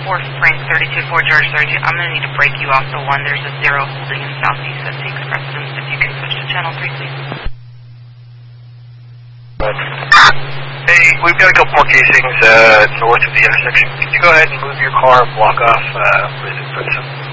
Frank 32-4 George 32. I'm going to need to break you off the 1. There's a 0 holding in southeast that takes precedence. If you can switch to channel 3, please. Hey, we've got a couple more casings north of the intersection. Could you go ahead and move your car and block off